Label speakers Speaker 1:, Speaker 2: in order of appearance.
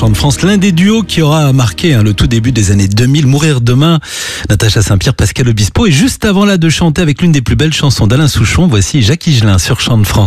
Speaker 1: Chant de France, l'un des duos qui aura marqué le tout début des années 2000, Mourir demain, Natacha Saint-Pierre, Pascal Obispo. Et juste avant là de chanter avec l'une des plus belles chansons d'Alain Souchon, voici Jacques Higelin sur Chant de France.